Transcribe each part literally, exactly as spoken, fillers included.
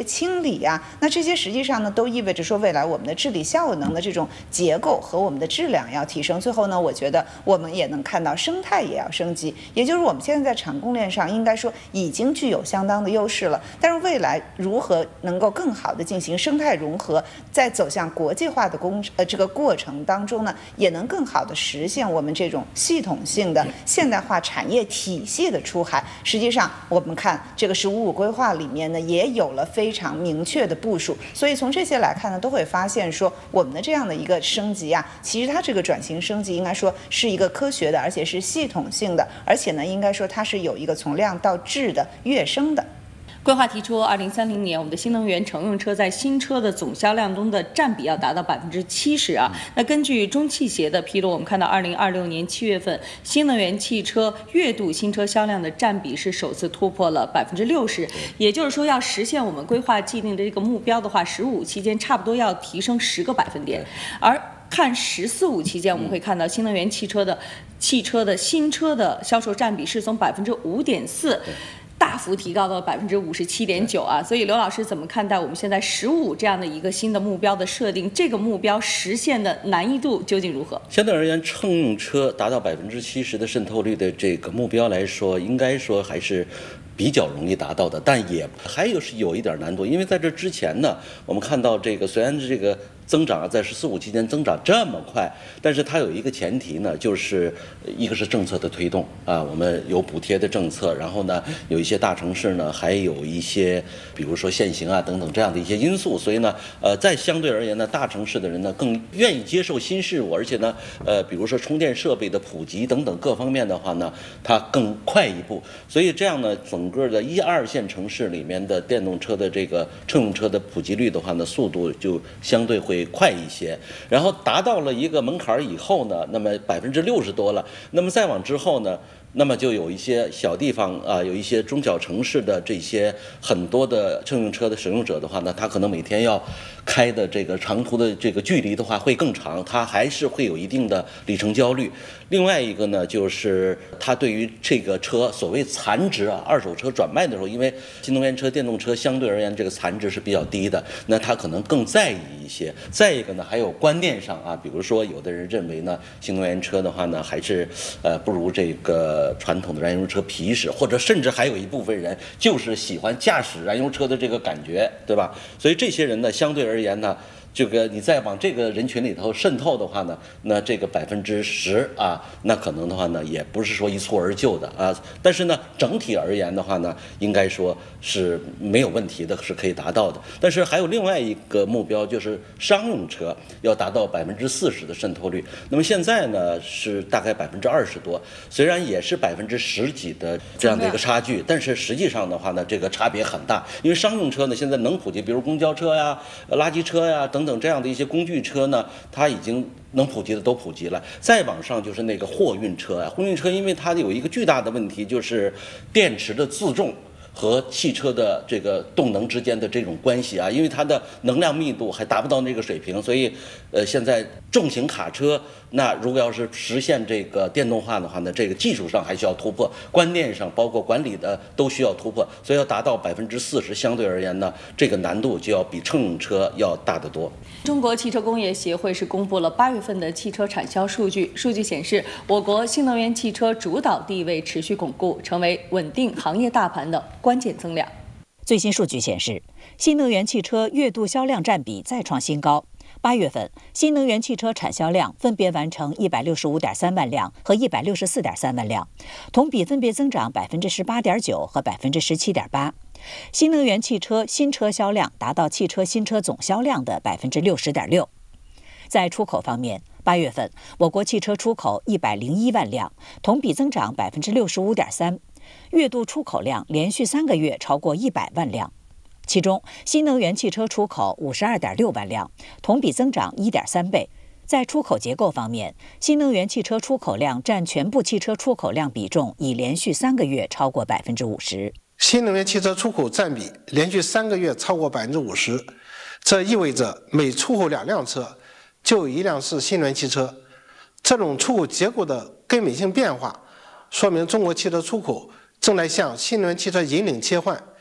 清理啊，那这些实际上呢，都意味着说未来我们的治理效能的这种结构和我们的质量要提升。最后呢，我觉得我们也能看到生态也要升级，也就是我们现在在产供链上应该说已经具有相当的优势了，但是未来如何能够更好的进行生态融合，在走向国际化的工呃这个过程当中呢，也能更好的实现我们这种系统性的现代化产业体系的出海。实际上，我们看这个“十五五”规划里面呢，也有了非常明确的部署。所以从这些来看呢，都会发现说，我们的这样的一个升级啊，其实它这个转型升级应该说是一个科学的，而且是系统性的，而且呢，应该说它是有一个从量到质的跃升的。 规划提出，二零三零年我们的新能源乘用车在新车的总销量中的占比要达到百分之七十啊。那根据中汽协的披露，我们看到二零二六年七月份，新能源汽车月度新车销量的占比是首次突破了百分之六十，也就是说，要实现我们规划既定的这个目标的话，十五期间差不多要提升十个百分点，而看“十四五”期间，我们会看到新能源汽车的汽车的新车的销售占比是从百分之五点四。大幅提高到百分之五十七点九啊，所以刘老师怎么看待我们现在十五这样的一个新的目标的设定？这个目标实现的难易度究竟如何？ 相对而言，乘用车达到百分之七十的渗透率的这个目标来说，应该说还是比较容易达到的，但也还有是有一点难度，因为在这之前呢，我们看到这个虽然这个增长在“十四五”期间增长这么快，但是它有一个前提呢，就是一个是政策的推动啊，我们有补贴的政策，然后呢，有一些大城市呢还有一些比如说限行啊等等这样的一些因素，所以呢，呃，在相对而言呢，大城市的人呢更愿意接受新事物，而且呢，呃，比如说充电设备的普及等等各方面的话呢，它更快一步，所以这样呢，整个的一二线城市里面的电动车的这个乘用车的普及率的话呢，速度就相对会快一些，然后达到了一个门槛以后呢，那么百分之六十多了，那么再往之后呢，那么就有一些小地方啊，有一些中小城市的这些很多的乘用车的使用者的话呢，他可能每天要开的这个长途的这个距离的话会更长，他还是会有一定的里程焦虑。另外一个呢，就是他对于这个车所谓残值啊，二手车转卖的时候，因为新能源车、电动车相对而言这个残值是比较低的，那他可能更在意一些。再一个呢，还有观念上啊，比如说有的人认为呢，新能源车的话呢，还是呃不如这个传统的燃油车皮实，或者甚至还有一部分人就是喜欢驾驶燃油车的这个感觉，对吧？所以这些人呢，相对而言呢，这个你再往这个人群里头渗透的话呢，那这个百分之十啊，那可能的话呢，也不是说一蹴而就的啊。但是呢，整体而言的话呢，应该说是没有问题的，是可以达到的。但是还有另外一个目标，就是商用车要达到百分之四十的渗透率。那么现在呢是大概百分之二十多，虽然也是百分之十几的这样的一个差距，但是实际上的话呢，这个差别很大。因为商用车呢现在能普及，比如公交车呀、垃圾车呀等等这样的一些工具车呢，它已经能普及的都普及了。再往上就是那个货运车啊，货运车因为它有一个巨大的问题，就是电池的自重和汽车的这个动能之间的这种关系啊，因为它的能量密度还达不到那个水平，所以呃，现在重型卡车那如果要是实现这个电动化的话呢，这个技术上还需要突破，观念上包括管理的都需要突破，所以要达到百分之四十，相对而言呢，这个难度就要比乘用车要大得多。 中国汽车工业协会是公布了八月份的汽车产销数据，数据显示，我国新能源汽车主导地位持续巩固，成为稳定行业大盘的关键增量。 最新数据显示，新能源汽车月度销量占比再创新高。八月份，新能源汽车产销量分别完成一百六十五点三万辆和一百六十四点三万辆，同比分别增长百分之十八点九和百分之十七点八。新能源汽车新车销量达到汽车新车总销量的百分之六十点六。在出口方面，八月份我国汽车出口一百零一万辆，同比增长百分之六十五点三，月度出口量连续三个月超过一百万辆。其中，新能源汽车出口五十二点六万辆，同比增长一点三倍。在出口结构方面，新能源汽车出口量占全部汽车出口量比重已连续三个月超过百分之五十。 新能源汽车出口占比连续三个月超过百分之五十，这意味着每出口两辆车，就有一辆是新能源汽车。这种出口结构的根本性变化，说明中国汽车出口正在向新能源汽车引领切换。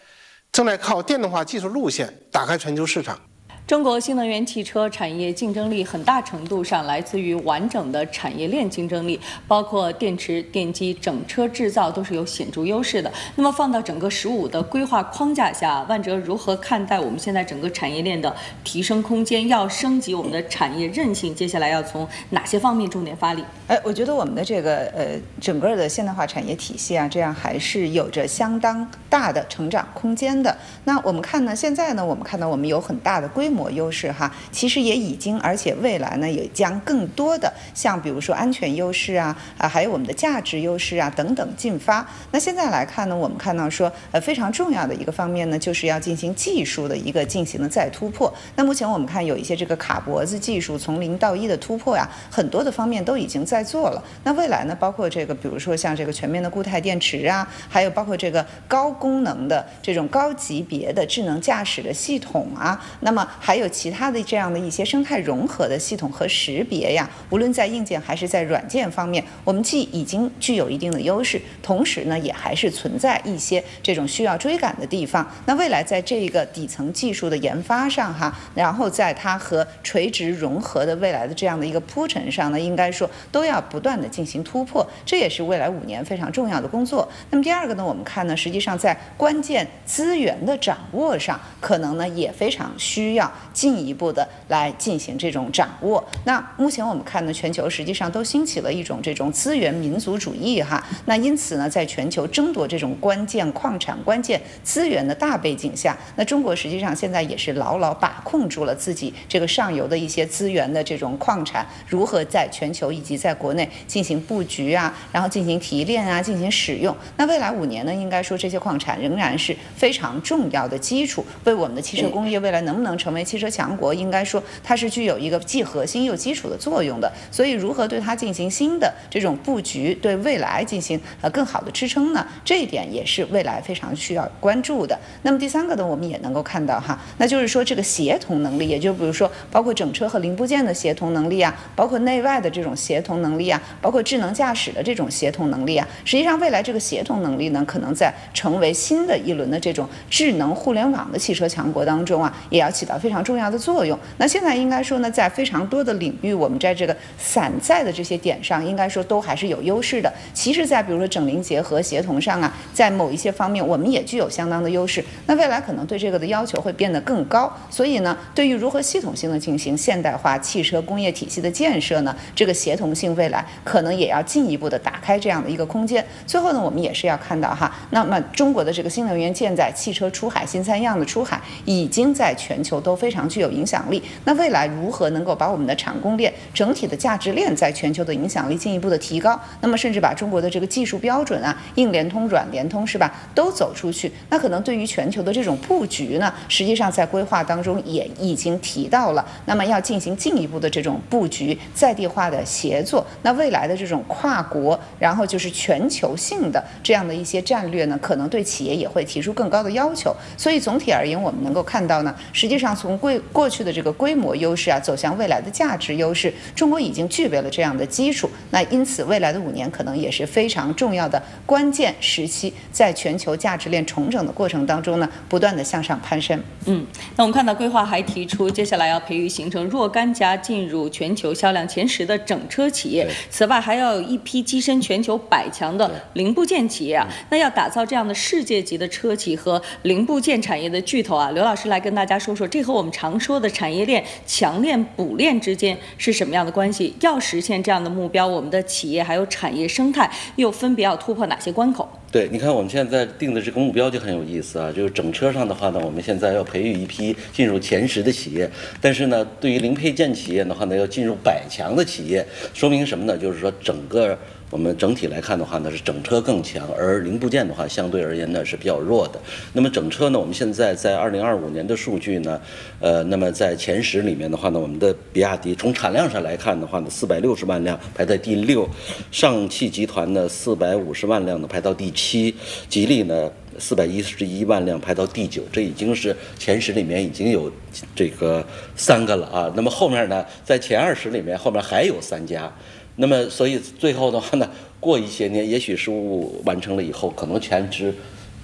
正在靠电动化技术路线打开全球市场。 中国新能源汽车产业竞争力很大程度上来自于完整的产业链竞争力，包括电池、电机、整车制造都是有显著优势的。那么放到整个“十五”的规划框架下，万哲如何看待我们现在整个产业链的提升空间？要升级我们的产业韧性，接下来要从哪些方面重点发力？ 哎，我觉得我们的这个呃整个的现代化产业体系啊，这样还是有着相当大的成长空间的。那我们看呢，现在呢，我们看到我们有很大的规模优势哈，其实也已经，而且未来呢，也将更多的像比如说安全优势啊啊，还有我们的价值优势啊等等进发。那现在来看呢，我们看到说呃非常重要的一个方面呢，就是要进行技术的一个进行的再突破。那目前我们看有一些这个卡脖子技术从零到一的突破呀，很多的方面都已经在做了。那未来呢，包括这个比如说像这个全面的固态电池啊，还有包括这个高功能的这种高级别的智能驾驶的系统啊，那么还有其他的这样的一些生态融合的系统和识别呀，无论在硬件还是在软件方面，我们既已经具有一定的优势，同时呢，也还是存在一些这种需要追赶的地方。那未来在这个底层技术的研发上哈，然后在它和垂直融合的未来的这样的一个铺陈上呢，应该说都要不断的进行突破，这也是未来五年非常重要的工作。那么第二个呢，我们看呢，实际上在关键资源的掌握上，可能呢也非常需要进一步的来进行这种掌握。那目前我们看呢，全球实际上都兴起了一种这种资源民族主义哈。那因此呢，在全球争夺这种关键矿产、关键资源的大背景下，那中国实际上现在也是牢牢把控住了自己这个上游的一些资源的这种矿产，如何在全球以及在国内进行布局啊，然后进行提炼啊，进行使用。那未来五年呢，应该说这些矿产仍然是非常重要的基础，为我们的汽车工业未来能不能成为汽车强国，应该说它是具有一个既核心又基础的作用的。所以如何对它进行新的这种布局，对未来进行呃更好的支撑呢？这一点也是未来非常需要关注的。那么第三个呢，我们也能够看到哈，那就是说这个协同能力，也就比如说包括整车和零部件的协同能力啊，包括内外的这种协同能力啊，包括智能驾驶的这种协同能力啊。实际上未来这个协同能力呢，可能在成为新的一轮的这种智能互联网的汽车强国当中啊，也要起到非常重要的作用。那现在应该说呢，在非常多的领域，我们在这个散在的这些点上，应该说都还是有优势的。其实在比如说整零结合协同上啊，在某一些方面我们也具有相当的优势。那未来可能对这个的要求会变得更高，所以呢，对于如何系统性的进行现代化汽车工业体系的建设呢，这个协同性未来可能也要进一步的打开这样的一个空间。最后呢，我们也是要看到哈，那么中国的这个新能源建载汽车出海新三样的出海，已经在全球都非常具有影响力。那未来如何能够把我们的产供链整体的价值链在全球的影响力进一步的提高，那么甚至把中国的这个技术标准啊，硬联通、软联通是吧，都走出去，那可能对于全球的这种布局呢，实际上在规划当中也已经提到了，那么要进行进一步的这种布局、在地化的协作，那未来的这种跨国，然后就是全球性的这样的一些战略呢，可能对企业也会提出更高的要求。所以总体而言，我们能够看到呢，实际上从过过去的这个规模优势啊，走向未来的价值优势，中国已经具备了这样的基础。那因此，未来的五年可能也是非常重要的关键时期，在全球价值链重整的过程当中呢，不断的向上攀升。 嗯，那我们看到规划还提出，接下来要培育形成若干家进入全球销量前十的整车企业，此外还要有一批跻身全球百强的零部件企业啊。那要打造这样的世界级的车企和零部件产业的巨头啊，刘老师来跟大家说说，这和我们常说的产业链强链补链之间是什么样的关系？要实现这样的目标，我们的企业还有产业生态又分别要突破哪些关口？ 对，你看我们现在定的这个目标就很有意思啊，就是整车上的话呢，我们现在要培育一批进入前十的企业，但是呢，对于零配件企业的话呢，要进入百强的企业，说明什么呢？就是说整个我们整体来看的话呢，是整车更强，而零部件的话相对而言呢是比较弱的。那么整车呢，我们现在在二零二五年的数据呢，呃，那么在前十里面的话呢，我们的比亚迪从产量上来看的话呢，四百六十万辆排在第六，上汽集团呢四百五十万辆呢排到第七，吉利呢四百一十一万辆排到第九，这已经是前十里面已经有这个三个了啊。那么后面呢，在前二十里面后面还有三家。那么，所以最后的话呢，过一些年，也许事务完成了以后，可能全职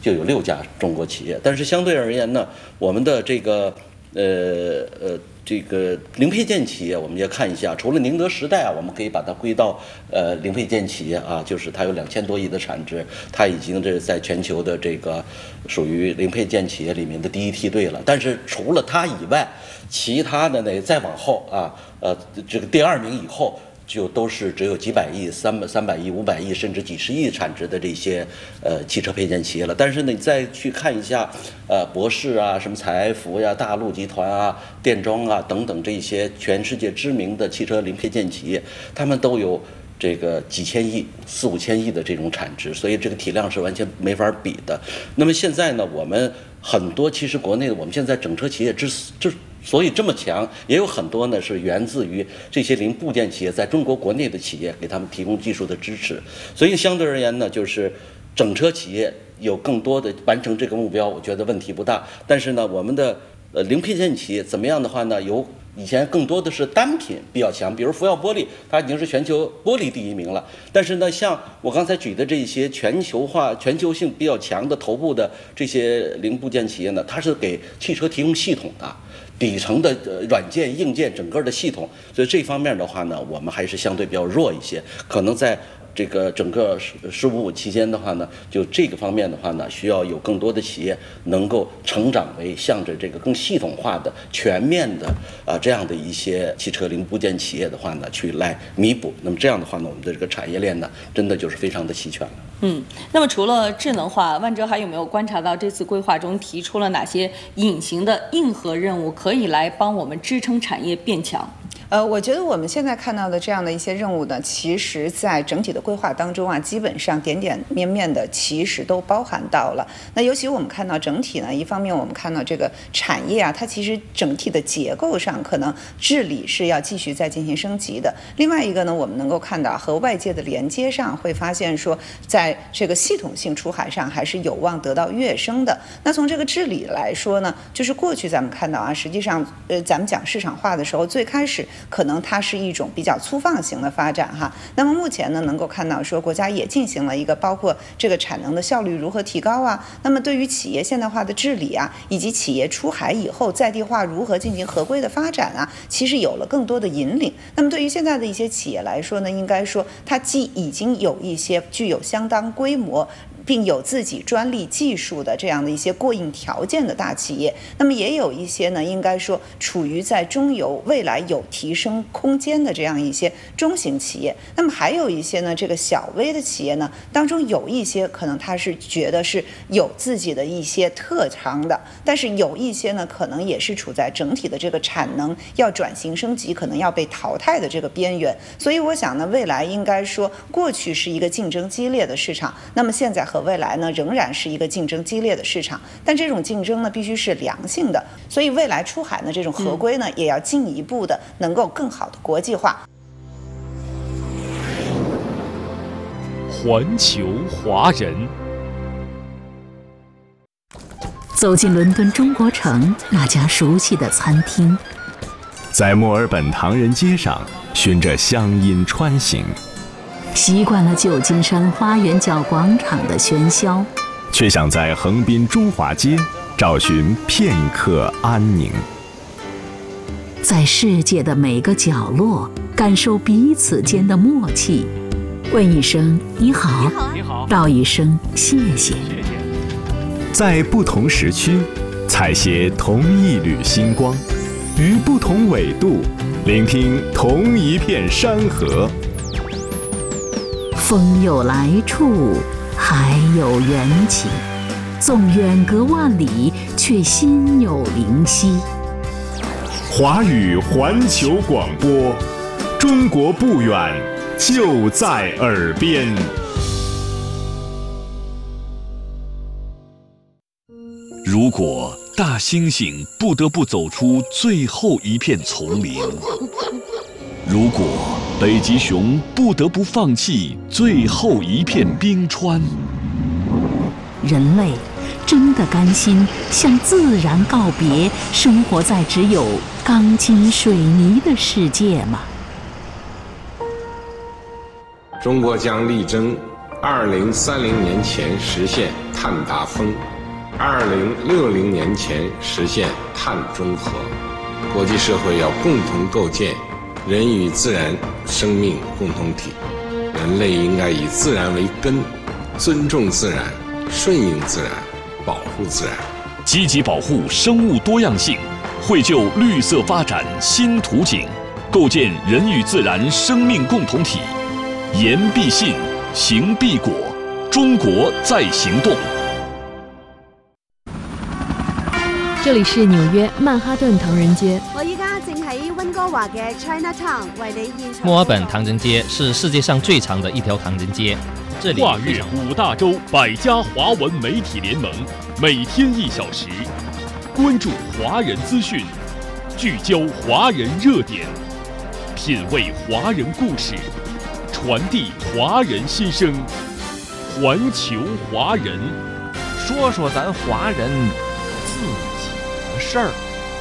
就有六家中国企业。但是相对而言呢，我们的这个呃呃这个零配件企业，我们也看一下，除了宁德时代啊，我们可以把它归到呃零配件企业啊，就是它有两千多亿的产值，它已经这在全球的这个属于零配件企业里面的第一梯队了。但是除了它以外，其他的呢再往后啊，呃这个第二名以后，就都是只有几百亿、三百三百亿、五百亿，甚至几十亿产值的这些呃汽车配件企业了。但是呢，你再去看一下，呃，博世啊、什么采埃孚呀、大陆集团啊、电装啊等等这些全世界知名的汽车零配件企业，他们都有这个几千亿、四五千亿的这种产值，所以这个体量是完全没法比的。那么现在呢，我们很多其实国内的我们现在整车企业之之。所以这么强，也有很多呢是源自于这些零部件企业在中国国内的企业给他们提供技术的支持。所以相对而言呢，就是整车企业有更多的完成这个目标，我觉得问题不大。但是呢，我们的呃零配件企业怎么样的话呢，有以前更多的是单品比较强，比如福耀玻璃，它已经是全球玻璃第一名了。但是呢，像我刚才举的这些全球化、全球性比较强的头部的这些零部件企业呢，它是给汽车提供系统的。底层的呃软件、硬件整个的系统，所以这方面的话呢，我们还是相对比较弱一些。可能在这个整个“十五五”期间的话呢，就这个方面的话呢，需要有更多的企业能够成长为向着这个更系统化的、全面的啊、呃、这样的一些汽车零部件企业的话呢，去来弥补。那么这样的话呢，我们的这个产业链呢，真的就是非常的齐全了。 嗯，那么除了智能化，万哲还有没有观察到这次规划中提出了哪些隐形的硬核任务，可以来帮我们支撑产业变强？ 呃，我觉得我们现在看到的这样的一些任务呢，其实在整体的规划当中啊，基本上点点面面的其实都包含到了。那尤其我们看到整体呢，一方面我们看到这个产业啊，它其实整体的结构上可能治理是要继续再进行升级的。另外一个呢，我们能够看到和外界的连接上，会发现说，在这个系统性出海上还是有望得到跃升的。那从这个治理来说呢，就是过去咱们看到啊，实际上呃，咱们讲市场化的时候，最开始可能它是一种比较粗放型的发展哈。那么目前呢，能够看到说国家也进行了一个包括这个产能的效率如何提高啊，那么对于企业现代化的治理啊，以及企业出海以后在地化如何进行合规的发展啊，其实有了更多的引领。那么对于现在的一些企业来说呢，应该说它既已经有一些具有相当规模，并有自己专利技术的这样的一些过硬条件的大企业，那么也有一些呢，应该说处于在中游未来有提升空间的这样一些中型企业。那么还有一些呢，这个小微的企业呢，当中有一些可能他是觉得是有自己的一些特长的，但是有一些呢，可能也是处在整体的这个产能要转型升级，可能要被淘汰的这个边缘。所以我想呢，未来应该说过去是一个竞争激烈的市场，那么现在和未来呢，仍然是一个竞争激烈的市场，但这种竞争呢，必须是良性的。所以未来出海呢，这种合规呢，也要进一步的能够更好的国际化。 环球华人， 走进伦敦中国城那家熟悉的餐厅， 在墨尔本唐人街上循着乡音穿行。 习惯了旧金山花园角广场的喧嚣， 却想在横滨中华街找寻片刻安宁。 在世界的每个角落感受彼此间的默契，问一声你好， 你好， 道一声谢谢。 在不同时区采撷同一缕星光，于不同纬度聆听同一片山河。 风有来处，海有缘起，纵远隔万里，却心有灵犀。 华语环球广播，中国不远，就在耳边。如果大猩猩不得不走出最后一片丛林，如果北极熊不得不放弃最后一片冰川， 人类真的甘心向自然告别，生活在只有钢筋水泥的世界吗？ 中国将力争二零三零年前实现碳达峰，二零六零年前实现碳中和。国际社会要共同构建人与自然生命共同体，人类应该以自然为根，尊重自然，顺应自然，保护自然， 积极保护生物多样性，绘就绿色发展新图景，构建人与自然生命共同体。言必信，行必果，中国在行动。 这里是紐約曼哈頓唐人街。 我依家正喺溫哥華嘅 Chinatown 為你現場。 墨爾本唐人街是世界上最長的一條唐人街。這裡跨越五大洲百家華文媒體聯盟，每天一小時，關注華人資訊，聚焦華人熱點，品味華人故事，傳遞華人心聲，環球華人， 說說咱華人自己的事兒。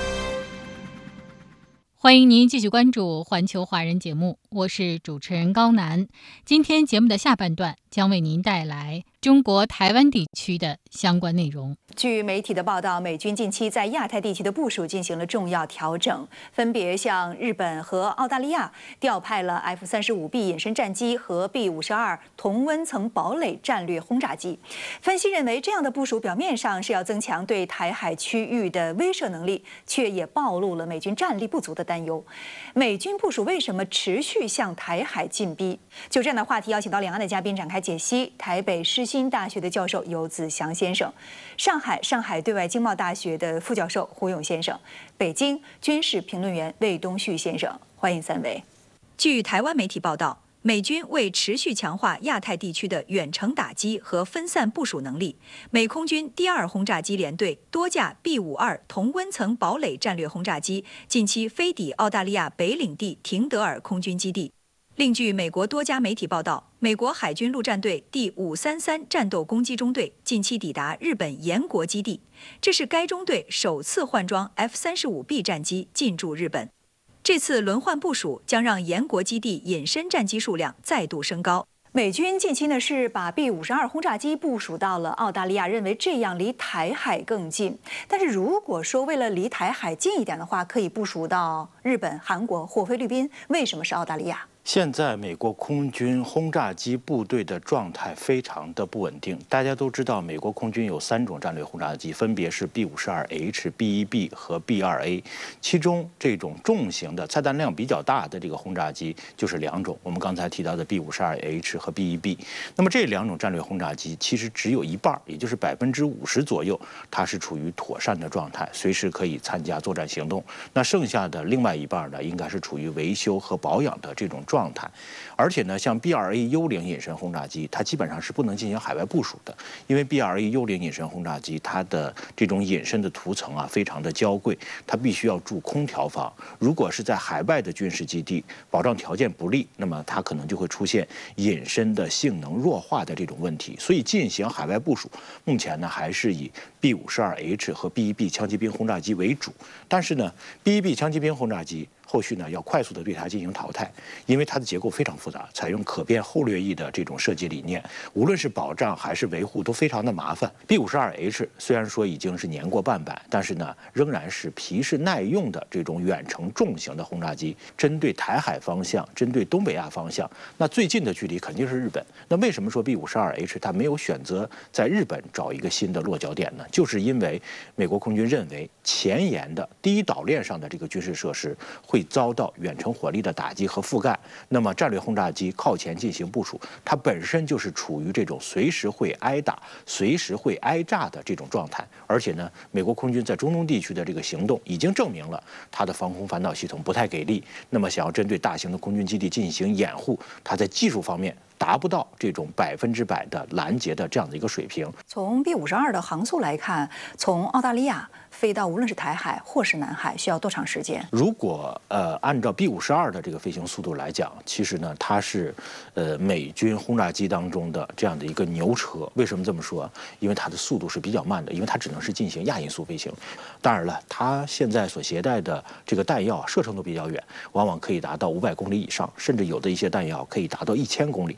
歡迎您繼續關注環球華人節目，我是主持人高楠。今天節目的下半段將為您帶來中國台灣地區的相關內容。 據媒體的報道，美軍近期在亞太地區的部署進行了重要調整，分別向日本和澳大利亞調派了 F 三十五 B 隱身戰機和 B 五十二同溫層堡壘戰略轟炸機。分析認為，這樣的部署表面上是要增強對台海區域的威懾能力，卻也暴露了美軍戰力不足的擔憂。美軍部署為什麼持續向台海進逼？就這樣的話題，邀請到兩岸的嘉賓展開解析。台北世新大學的教授游子祥先生，上海上海對外經貿大學的副教授胡勇先生，北京軍事評論員魏東旭先生，歡迎三位。據台灣媒體報道，美軍為持續強化亞太地區的遠程打擊和分散部署能力，美空軍第二轟炸機聯隊多架 B 五十二同溫層堡壘戰略轟炸機近期飛抵澳大利亞北領地廷德爾空軍基地。另據美國多家媒體報道，美國海軍陸戰隊第五三三戰鬥攻擊中隊近期抵達日本岩國基地，這是該中隊首次換裝 F 三十五 B 戰機進駐日本。這次輪換部署將讓岩國基地隱身戰機數量再度升高。美軍近期呢是把 B 五十二轟炸機部署到了澳大利亞，認為這樣離台海更近。但是如果說為了離台海近一點的話，可以部署到日本、韓國或菲律賓，為什麼是澳大利亞？ 現在美國空軍轟炸機部隊的狀態非常的不穩定。大家都知道，美國空軍有三種戰略轟炸機，分別是 B 五十二 H、B 一 B 和 B 二 A。其中這種重型的、載彈量比較大的這個轟炸機就是兩種，我們剛才提到的 B 五十二 H 和 B 一 B。那麼這兩種戰略轟炸機其實只有一半，也就是百分之五十左右，它是處於妥善的狀態，隨時可以參加作戰行動。那剩下的另外一半呢，應該是處於維修和保養的這種狀態。而且呢，像 B 二 A 幽靈隱身轟炸機，它基本上是不能進行海外部署的，因為 B 二 A 幽靈隱身轟炸機它的這種隱身的塗層啊，非常的嬌貴，它必須要住空調房。如果是在海外的軍事基地，保障條件不利，那麼它可能就會出現隱身的性能弱化的這種問題。所以進行海外部署，目前呢還是以 B 五十二 H 和 B 一 B 槍擊兵轟炸機為主。但是呢 ，B 一 B 槍擊兵轟炸機後續呢要快速的對它進行淘汰，因為它的結構非常複雜，採用可變後掠翼的這種設計理念，無論是保障還是維護都非常的麻煩。B 五十二 H 雖然說已經是年過半百，但是呢仍然是皮實耐用的這種遠程重型的轟炸機，針對台海方向，針對東北亞方向，那最近的距離肯定是日本。那為什麼說 B 五十二 H 它沒有選擇在日本找一個新的落腳點呢？就是因為美國空軍認為前沿的第一島鏈上的這個軍事設施會遭到遠程火力的打擊和覆蓋，那麼戰略轟炸機靠前進行部署，它本身就是處於這種隨時會挨打、隨時會挨炸的這種狀態。而且呢，美國空軍在中東地區的這個行動已經證明了它的防空反導系統不太給力。那麼想要針對大型的空軍基地進行掩護，它在技術方面達不到這種百分之百的攔截的這樣的一個水平。 從 B 五十二的航速來看，從澳大利亞飛到無論是台海或是南海需要多長時間？ 如果呃按照 B 五十二的這個飛行速度來講，其實呢它是呃美軍轟炸機當中的這樣的一個牛車。為什麼這麼說？因為它的速度是比較慢的，因為它只能是進行亞音速飛行。當然了，它現在所攜帶的這個彈藥射程都比較遠，往往可以達到五百公里以上，甚至有的一些彈藥可以達到一千公里。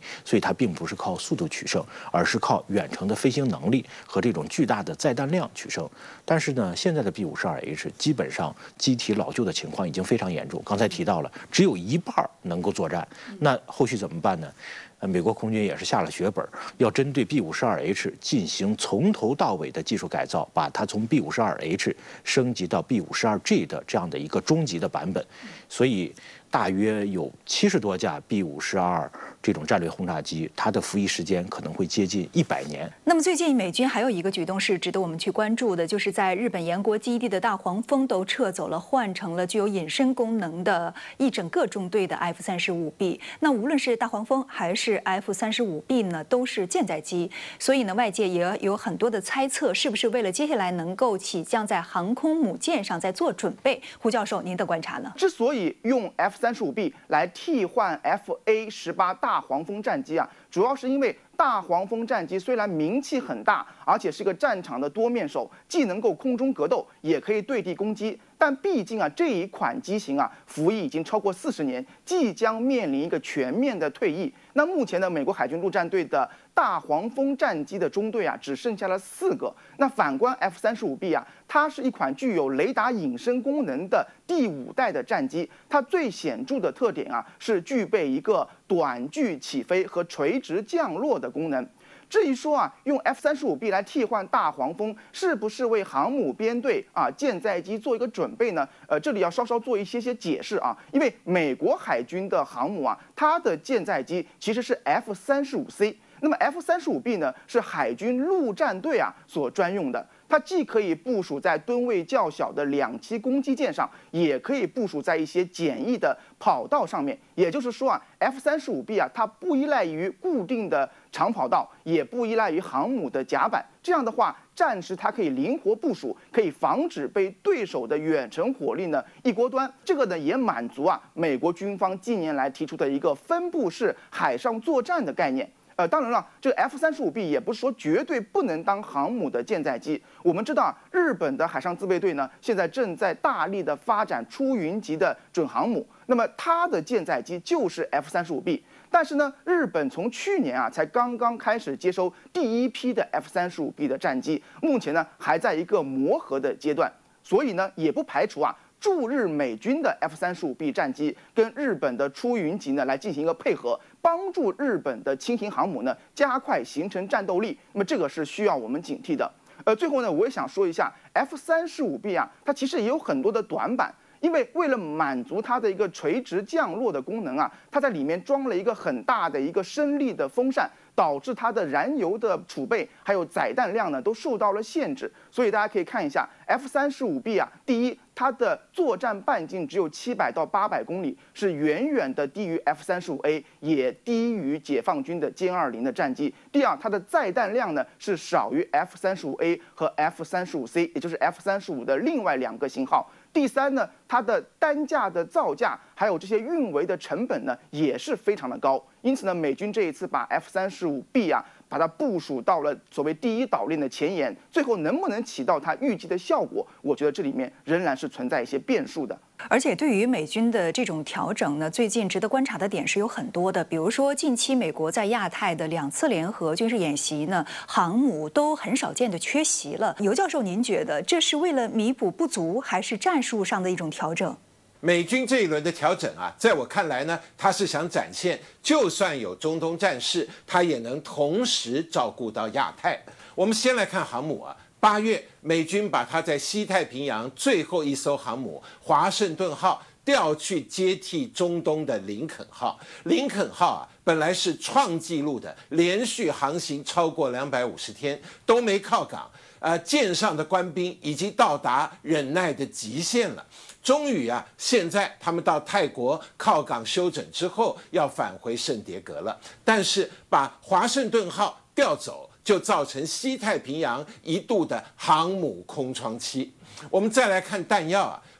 所以它并不是靠速度取胜，而是靠远程的飞行能力和这种巨大的载弹量取胜。但是呢，现在的 B 五十二 H 基本上机体老旧的情况已经非常严重，刚才提到了只有一半能够作战，那后续怎么办呢？呃，美国空军也是下了血本，要针对 B 五十二 H 进行从头到尾的技术改造，把它从 B 五十二 H 升级到 B 五十二 G 的这样的一个终极的版本，所以大约有七十多架 B 五十二这种战略轰炸机，它的服役时间可能会接近一百年。 那么最近美军还有一个举动是值得我们去关注的，就是在日本岩国基地的大黄蜂都撤走了，换成了具有隐身功能的一整个中队的 F 三十五 B。那无论是大黄蜂还是 F 三十五 B 呢，都是舰载机，所以呢，外界也有很多的猜测，是不是为了接下来能够起降在航空母舰上在做准备？胡教授，您的观察呢？ 之所以用 F 三十五 B 来替换 F A 十八大黄蜂战机啊，主要是因为大黄蜂战机虽然名气很大，而且是个战场的多面手，既能够空中格斗，也可以对地攻击。但毕竟啊，这一款机型啊，服役已经超过四十年，即将面临一个全面的退役。那目前的美国海军陆战队的大黄蜂战机的中队啊，只剩下了四个。那反观 F 三十五 B 啊，它是一款具有雷达隐身功能的第五代的战机。它最显著的特点啊，是具备一个短距起飞和垂直降落的功能。至于说啊，用 F 三十五 B 来替换大黄蜂，是不是为航母编队啊舰载机做一个准备呢？呃，这里要稍稍做一些些解释啊，因为美国海军的航母啊，它的舰载机其实是 F 三十五 C， 那么 F 三十五 B 呢是海军陆战队啊所专用的。它既可以部署在吨位较小的两栖攻击舰上，也可以部署在一些简易的跑道上面。也就是说啊 ，F 三十五 B 啊，它不依赖于固定的长跑道，也不依赖于航母的甲板。这样的话，战时它可以灵活部署，可以防止被对手的远程火力呢一锅端。这个呢也满足啊美国军方近年来提出的一个分布式海上作战的概念。呃，当然了，这个 F 三十五 B 也不是说绝对不能当航母的舰载机。我们知道，日本的海上自卫队呢，现在正在大力的发展出云级的准航母，那么它的舰载机就是 F 三十五 B。但是呢，日本从去年啊才刚刚开始接收第一批的 F 三十五 B 的战机，目前呢还在一个磨合的阶段，所以呢也不排除啊。驻日美军的 F 三十五 B 战机跟日本的出云级呢来进行一个配合，帮助日本的轻型航母呢加快形成战斗力。那么这个是需要我们警惕的。呃，最后呢，我也想说一下 F 三十五 B 啊，它其实也有很多的短板。因为为了满足它的一个垂直降落的功能啊，它在里面装了一个很大的一个升力的风扇，导致它的燃油的储备还有载弹量呢都受到了限制。所以大家可以看一下 F 三十五 B 啊，第一，它的作战半径只有七百到八百公里，是远远的低于 F 三十五 A， 也低于解放军的歼二零的战机。第二，它的载弹量呢是少于 F 三十五 A 和 F 三十五 C， 也就是 F 三十五的另外两个型号。第三呢，它的单价的造价还有这些运维的成本呢，也是非常的高。因此呢，美军这一次把 F 三十五 B 啊，把它部署到了所谓第一岛链的前沿，最后能不能起到它预计的效果，我觉得这里面仍然是存在一些变数的。 而且对于美军的这种调整呢，最近值得观察的点是有很多的，比如说近期美国在亚太的两次联合军事演习呢，航母都很少见的缺席了。尤教授，您觉得这是为了弥补不足，还是战术上的一种调整？ 美军这一轮的调整啊，在我看来呢，他是想展现，就算有中东战事，他也能同时照顾到亚太。我们先来看航母啊。八月，美军把它在西太平洋最后一艘航母华盛顿号调去接替中东的林肯号。林肯号啊，本来是创纪录的，连续航行超过两百五十天都没靠港，呃，舰上的官兵已经到达忍耐的极限了。终于啊，现在他们到泰国靠港休整之后，要返回圣迭戈了。但是把华盛顿号调走，就造成西太平洋一度的航母空窗期。我们再来看弹药啊，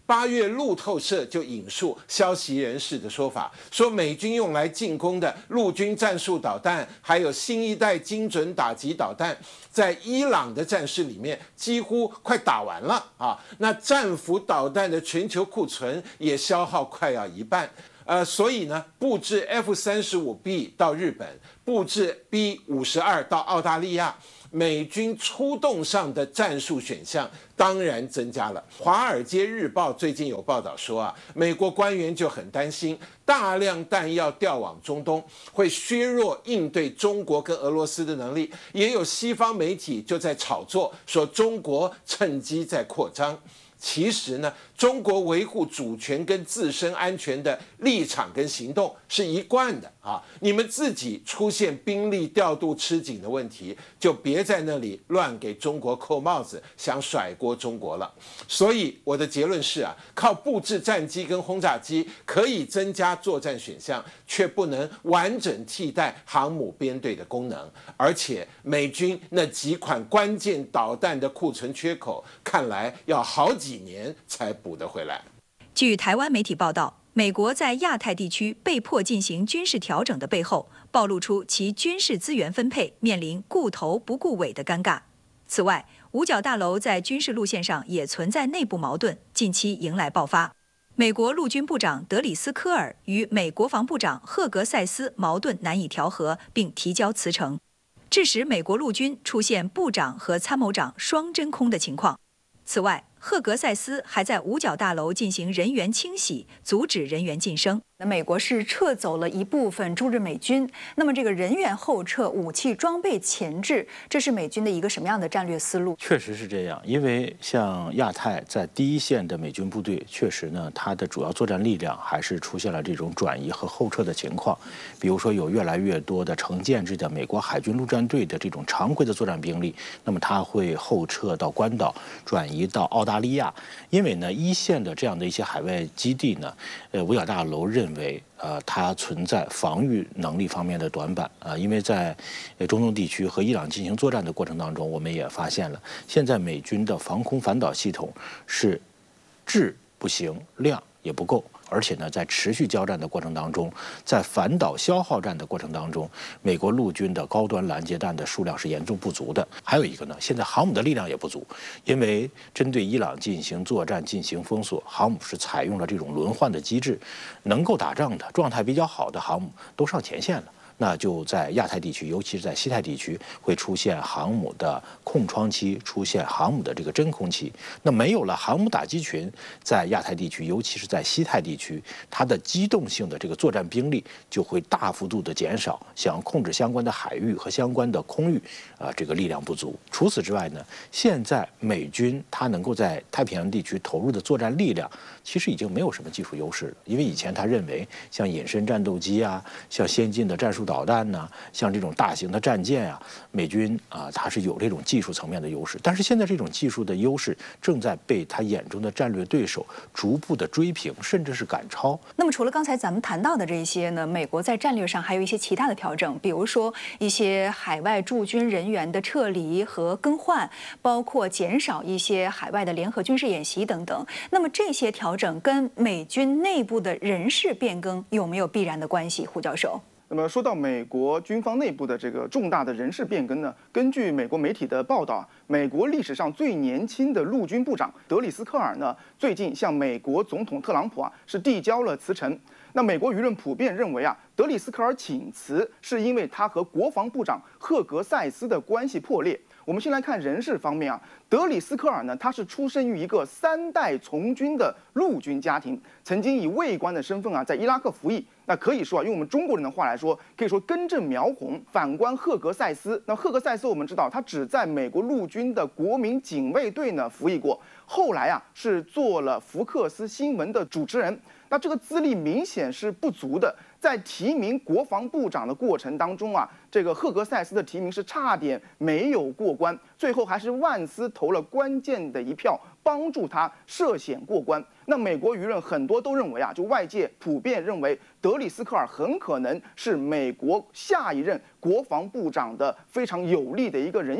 八月路透社就引述消息人士的说法，说美军用来进攻的陆军战术导弹，还有新一代精准打击导弹，在伊朗的战事里面几乎快打完了啊。那战斧导弹的全球库存也消耗快要一半。呃，所以呢，布置 F 三十五 B 到日本，布置 B 五十二到澳大利亚，美军出动上的战术选项当然增加了。《华尔街日报》最近有报道说啊，美国官员就很担心，大量弹药调往中东会削弱应对中国跟俄罗斯的能力。也有西方媒体就在炒作，说中国趁机在扩张。其实呢，中国维护主权跟自身安全的立场跟行动是一贯的啊。你们自己出现兵力调度吃紧的问题，就别在那里乱给中国扣帽子，想甩锅中国了。所以我的结论是啊，靠布置战机跟轰炸机可以增加作战选项，却不能完整替代航母编队的功能。而且美军那几款关键导弹的库存缺口，看来要好几几年才补得回来。 据台湾媒体报道，美国在亚太地区被迫进行军事调整的背后，暴露出其军事资源分配面临顾头不顾尾的尴尬。此外，五角大楼在军事路线上也存在内部矛盾，近期迎来爆发。美国陆军部长德里斯科尔与美国防部长赫格塞斯矛盾难以调和，并提交辞呈，致使美国陆军出现部长和参谋长双真空的情况。此外，赫格塞斯还在五角大楼进行人员清洗，阻止人员晋升。 那美国是撤走了一部分驻日美军，那么这个人员后撤，武器装备前置，这是美军的一个什么样的战略思路？ 确实是这样，因为像亚太在第一线的美军部队，确实呢，它的主要作战力量还是出现了这种转移和后撤的情况。比如说，有越来越多的成建制的美国海军陆战队的这种常规的作战兵力，那么它会后撤到关岛，转移到澳大利亚。因为呢，一线的这样的一些海外基地呢，呃，五角大楼认为，呃，它存在防御能力方面的短板啊、呃，因为在呃中东地区和伊朗进行作战的过程当中，我们也发现了，现在美军的防空反导系统是质不行，量也不够。而且呢，在持续交战的过程当中，在反导消耗战的过程当中，美国陆军的高端拦截弹的数量是严重不足的。还有一个呢，现在航母的力量也不足，因为针对伊朗进行作战、进行封锁，航母是采用了这种轮换的机制，能够打仗的、状态比较好的航母都上前线了。那就在亚太地区，尤其是在西太地区，会出现航母的空窗期，出现航母的这个真空期。那没有了航母打击群，在亚太地区，尤其是在西太地区，它的机动性的这个作战兵力就会大幅度的减少，想控制相关的海域和相关的空域，啊、呃，这个力量不足。除此之外呢，现在美军它能够在太平洋地区投入的作战力量，其实已经没有什么技术优势了，因为以前他认为像隐身战斗机啊，像先进的战术导弹呐、啊，像这种大型的战舰啊，美军啊，它是有这种技术层面的优势。但是现在这种技术的优势正在被他眼中的战略对手逐步的追平，甚至是赶超。 那么除了刚才咱们谈到的这些呢，美国在战略上还有一些其他的调整，比如说一些海外驻军人员的撤离和更换，包括减少一些海外的联合军事演习等等。那么这些调整跟美军内部的人事变更有没有必然的关系？胡教授。 那么说到美国军方内部的这个重大的人事变更呢，根据美国媒体的报道，美国历史上最年轻的陆军部长德里斯科尔呢，最近向美国总统特朗普啊是递交了辞呈。那美国舆论普遍认为啊，德里斯科尔请辞是因为他和国防部长赫格塞斯的关系破裂。我们先来看人事方面啊，德里斯科尔呢，他是出生于一个三代从军的陆军家庭，曾经以尉官的身份啊，在伊拉克服役。那可以说啊，用我们中国人的话来说，可以说根正苗红。反观赫格塞斯，那赫格塞斯我们知道，他只在美国陆军的国民警卫队呢服役过，后来啊是做了福克斯新闻的主持人。那这个资历明显是不足的，在提名国防部长的过程当中啊，这个赫格塞斯的提名是差点没有过关，最后还是万斯投了关键的一票，帮助他涉险过关。那美国舆论很多都认为啊，就外界普遍认为德里斯科尔很可能是美国下一任国防部长的非常有力的一个人选。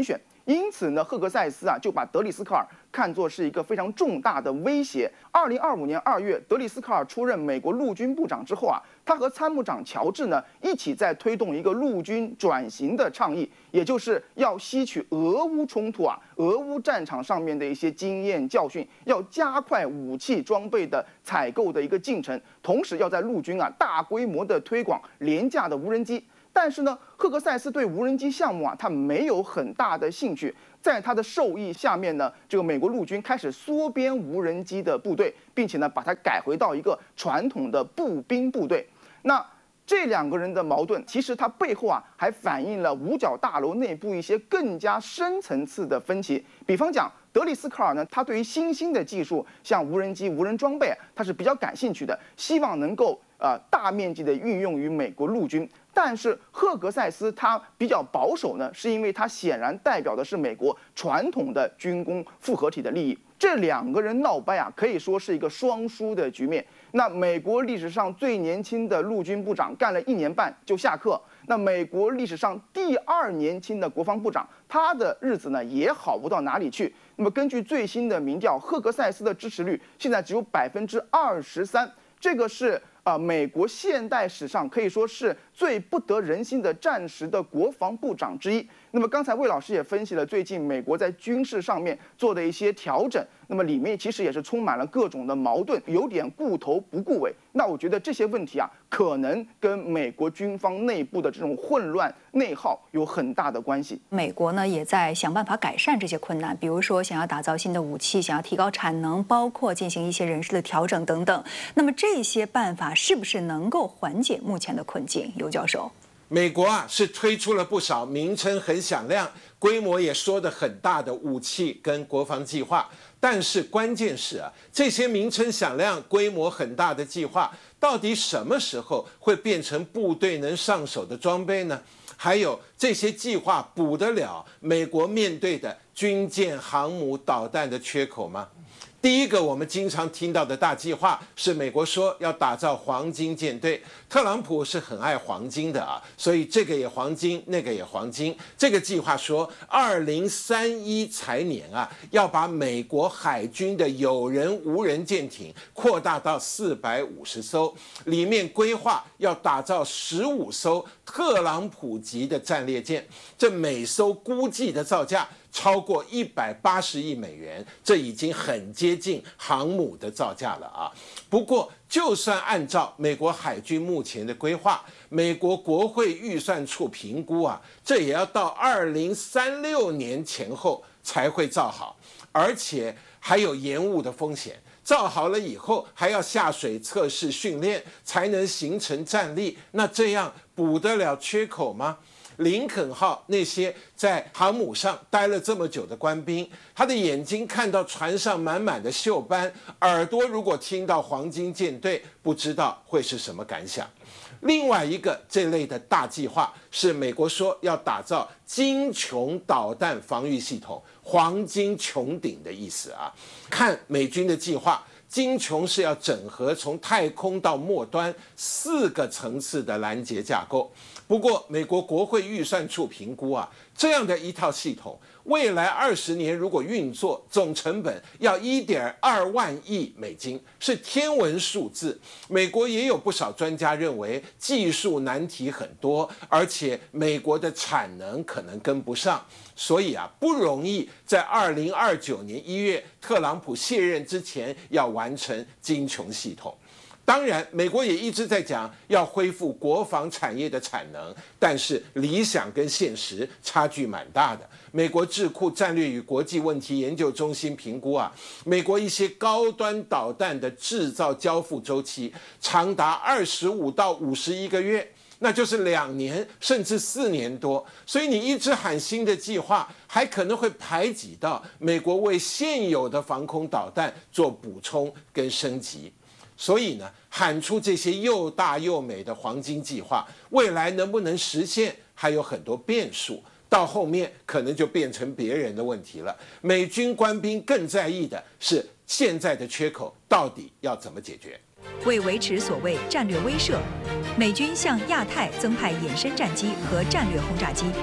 因此呢，赫格塞斯啊就把德里斯科尔看作是一个非常重大的威胁。二零二五年二月，德里斯科尔出任美国陆军部长之后啊，他和参谋长乔治呢一起在推动一个陆军转型的倡议，也就是要吸取俄乌冲突啊、俄乌战场上面的一些经验教训，要加快武器装备的采购的一个进程，同时要在陆军啊大规模的推广廉价的无人机。但是呢，赫格塞斯对无人机项目啊，他没有很大的兴趣。在他的授意下面呢，这个美国陆军开始缩编无人机的部队，并且呢，把它改回到一个传统的步兵部队。那这两个人的矛盾，其实它背后啊，还反映了五角大楼内部一些更加深层次的分歧。比方讲，德里斯科尔呢，他对于新兴的技术，像无人机、无人装备，他是比较感兴趣的，希望能够呃大面积的运用于美国陆军。但是赫格塞斯他比较保守呢，是因为他显然代表的是美国传统的军工复合体的利益。这两个人闹掰啊，可以说是一个双输的局面。那美国历史上最年轻的陆军部长干了一年半就下课，那美国历史上第二年轻的国防部长，他的日子呢也好不到哪里去。那么根据最新的民调，赫格塞斯的支持率现在只有百分之二十三，这个是啊、呃、美国现代史上可以说是最不得人心的战时的国防部长之一。那么刚才魏老师也分析了最近美国在军事上面做的一些调整，那么里面其实也是充满了各种的矛盾，有点顾头不顾尾。那我觉得这些问题啊，可能跟美国军方内部的这种混乱内耗有很大的关系。 美国呢也在想办法改善这些困难，比如说想要打造新的武器，想要提高产能，包括进行一些人事的调整等等。那么这些办法是不是能够缓解目前的困境？尤教授。 美国啊是推出了不少名称很响亮、规模也说得很大的武器跟国防计划，但是关键是啊，这些名称响亮、规模很大的计划，到底什么时候会变成部队能上手的装备呢？还有这些计划补得了美国面对的军舰、航母、导弹的缺口吗？第一个我们经常听到的大计划是美国说要打造黄金舰队，特朗普是很爱黄金的啊，所以这个也黄金，那个也黄金。这个计划说，二零三一财年啊，要把美国海军的有人无人舰艇扩大到四百五十艘，里面规划要打造十五艘特朗普级的战列舰，这每艘估计的造价超过一百八十亿美元，这已经很接近航母的造价了啊！不过，就算按照美国海军目前的规划，美国国会预算处评估啊，这也要到二零三六年前后才会造好，而且还有延误的风险。造好了以后，还要下水测试训练，才能形成战力。那这样补得了缺口吗？林肯号那些在航母上待了这么久的官兵，他的眼睛看到船上满满的锈斑，耳朵如果听到黄金舰队，不知道会是什么感想。另外一个这类的大计划是美国说要打造金穹导弹防御系统，黄金穹顶的意思啊。看美军的计划，金穹是要整合从太空到末端四个层次的拦截架构。不过，美国国会预算处评估啊，这样的一套系统，未来二十年如果运作，总成本要一点二万亿美金，是天文数字。美国也有不少专家认为，技术难题很多，而且美国的产能可能跟不上，所以啊，不容易在二零二九年一月特朗普卸任之前要完成金穹系统。当然，美国也一直在讲要恢复国防产业的产能，但是理想跟现实差距蛮大的。美国智库战略与国际问题研究中心评估啊，美国一些高端导弹的制造交付周期长达二十五到五十一个月，那就是两年甚至四年多。所以你一直喊新的计划，还可能会排挤到美国为现有的防空导弹做补充跟升级。所以呢，喊出这些又大又美的黄金计划，未来能不能实现还有很多变数，到后面可能就变成别人的问题了。美军官兵更在意的是现在的缺口到底要怎么解决。 为维持所谓战略威慑，美军向亚太增派衍生战机和战略轰炸机。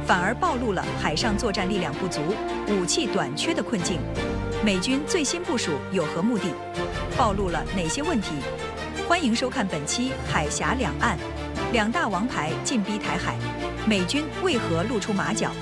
反而暴露了海上作战力量不足、武器短缺的困境。美军最新部署有何目的？暴露了哪些问题？欢迎收看本期《海峡两岸》，两大王牌进逼台海，美军为何露出马脚？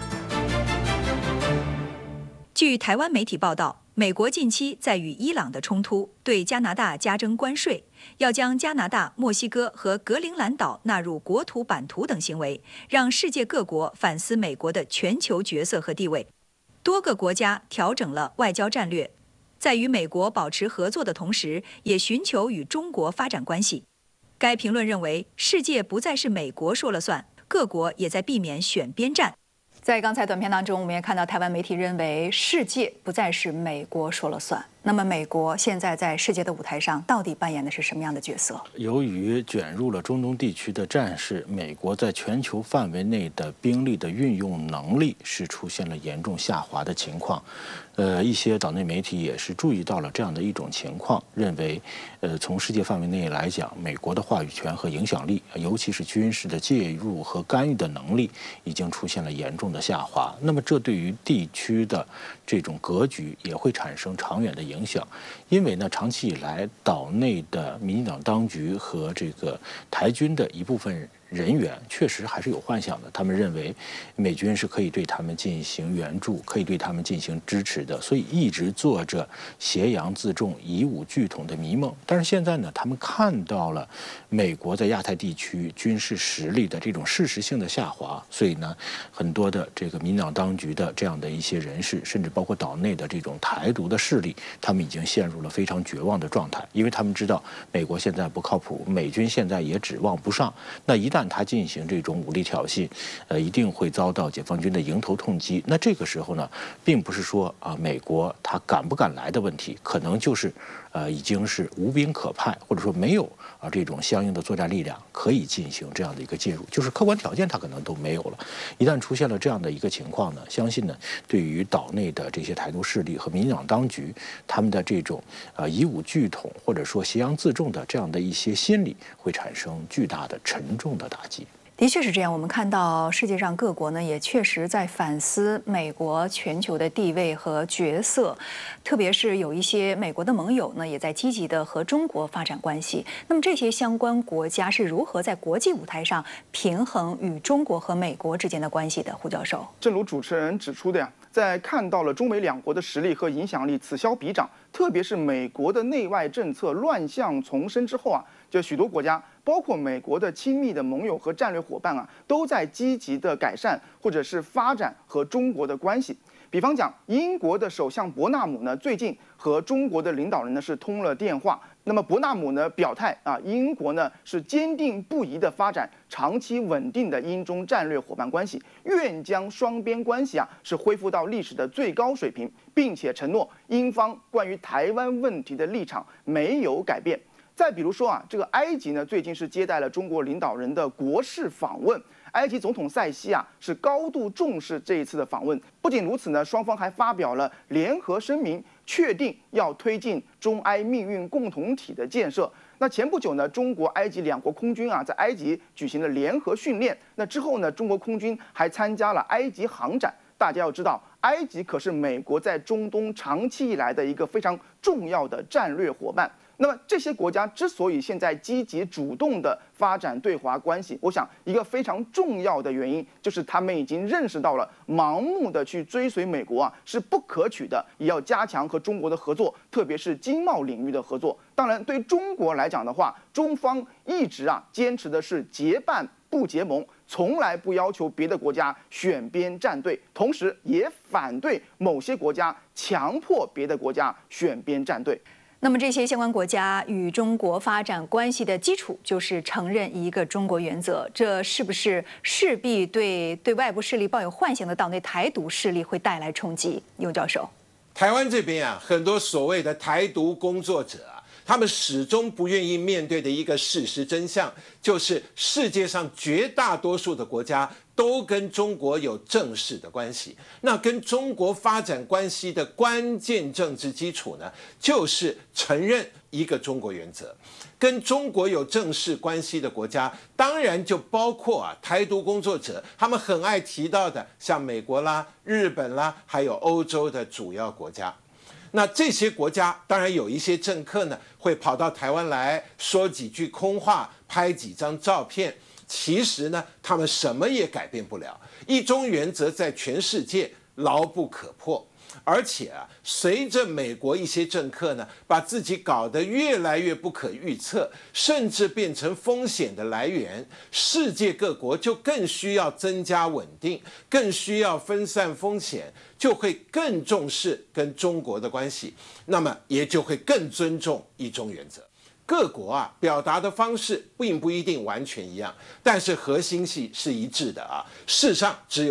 据台湾媒体报道，美国近期在与伊朗的冲突对加拿大加征关税，要将加拿大、墨西哥和格陵兰岛纳入国土版图等行为，让世界各国反思美国的全球角色和地位。多个国家调整了外交战略，在与美国保持合作的同时，也寻求与中国发展关系。该评论认为，世界不再是美国说了算，各国也在避免选边站。 在刚才短片当中，我们也看到台湾媒体认为世界不再是美国说了算。那么，美国现在在世界的舞台上到底扮演的是什么样的角色？ 由于卷入了中东地区的战事，美国在全球范围内的兵力的运用能力是出现了严重下滑的情况。呃，一些岛内媒体也是注意到了这样的一种情况，认为，呃，从世界范围内来讲，美国的话语权和影响力，尤其是军事的介入和干预的能力，已经出现了严重的下滑。那么，这对于地区的这种格局也会产生长远的影响，因为呢，长期以来，岛内的民进党当局和这个台军的一部分人员确实还是有幻想的，他们认为美军是可以对他们进行援助，可以对他们进行支持的，所以一直做着挟洋自重、以武拒统的迷梦。但是现在呢，他们看到了美国在亚太地区军事实力的这种事实性的下滑，所以呢，很多的这个民进党当局的这样的一些人士，甚至包括岛内的这种台独的势力，他们已经陷入了非常绝望的状态，因为他们知道美国现在不靠谱，美军现在也指望不上，那一旦但他进行这种武力挑衅，呃，一定会遭到解放军的迎头痛击。那这个时候呢，并不是说啊，美国他敢不敢来的问题，可能就是呃，已经是无兵可派，或者说没有啊这种相应的作战力量可以进行这样的一个介入，就是客观条件他可能都没有了。一旦出现了这样的一个情况呢，相信呢，对于岛内的这些台独势力和民进党当局，他们的这种呃以武拒统或者说挟洋自重的这样的一些心理，会产生巨大的沉重的打击。 的确是这样，我们看到世界上各国呢，也确实在反思美国全球的地位和角色，特别是有一些美国的盟友呢，也在积极的和中国发展关系。那么这些相关国家是如何在国际舞台上平衡与中国和美国之间的关系的？胡教授， 正如主持人指出的呀，在看到了中美两国的实力和影响力此消彼长，特别是美国的内外政策乱象丛生之后啊，就许多国家，包括美国的亲密的盟友和战略伙伴啊，都在积极的改善或者是发展和中国的关系。比方讲，英国的首相伯纳姆呢，最近和中国的领导人呢是通了电话。那么伯纳姆呢表态啊，英国呢是坚定不移的发展长期稳定的英中战略伙伴关系，愿将双边关系啊是恢复到历史的最高水平，并且承诺英方关于台湾问题的立场没有改变。再比如说啊，这个埃及呢，最近是接待了中国领导人的国事访问。埃及总统塞西啊是高度重视这一次的访问。不仅如此呢，双方还发表了联合声明，确定要推进中埃命运共同体的建设。那前不久呢，中国、埃及两国空军啊在埃及举行了联合训练。那之后呢，中国空军还参加了埃及航展。大家要知道，埃及可是美国在中东长期以来的一个非常重要的战略伙伴。那么这些国家之所以现在积极主动的发展对华关系，我想一个非常重要的原因就是他们已经认识到了，盲目的去追随美国啊是不可取的，也要加强和中国的合作，特别是经贸领域的合作。当然，对中国来讲的话，中方一直啊坚持的是结伴不结盟，从来不要求别的国家选边站队，同时也反对某些国家强迫别的国家选边站队。 那么这些相关国家与中国发展关系的基础就是承认一个中国原则，这是不是势必对对外部势力抱有幻想的岛内台独势力会带来冲击？尤教授， 台湾这边啊，很多所谓的台独工作者啊，他们始终不愿意面对的一个事实真相，就是世界上绝大多数的国家都跟中国有正式的关系。那跟中国发展关系的关键政治基础呢，就是承认一个中国原则。跟中国有正式关系的国家，当然就包括啊台独工作者，他们很爱提到的，像美国啦、日本啦，还有欧洲的主要国家。那这些国家当然有一些政客呢，会跑到台湾来说几句空话，拍几张照片。其实呢，他们什么也改变不了。一中原则在全世界牢不可破。而且啊，随着美国一些政客呢，把自己搞得越来越不可预测，甚至变成风险的来源，世界各国就更需要增加稳定，更需要分散风险，就会更重视跟中国的关系，那么也就会更尊重一中原则。各国啊表达的方式并不一定完全一样，但是核心系是一致的啊。世上只有